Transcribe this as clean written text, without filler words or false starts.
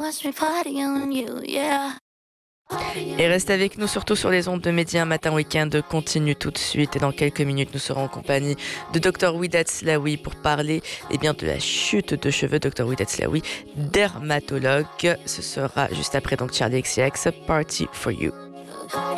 Et reste avec nous surtout sur les ondes de Média Matin Week-end continue tout de suite et dans quelques minutes nous serons en compagnie de Dr Widat Slaoui pour parler de la chute de cheveux. Dr Widat Slaoui, dermatologue. Ce sera juste après donc Charlie XCX, Party for You.